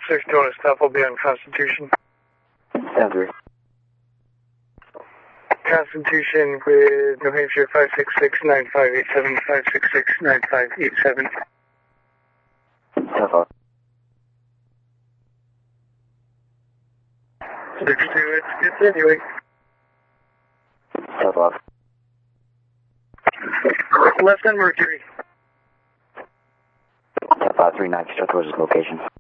Search and donor stop will be on Constitution. 10-3. Constitution with New Hampshire 566-9587, 566-9587. 10-5. Search 2, it's continuing. 10-5. Left on Mercury. 10-5, 3-9, start towards his location.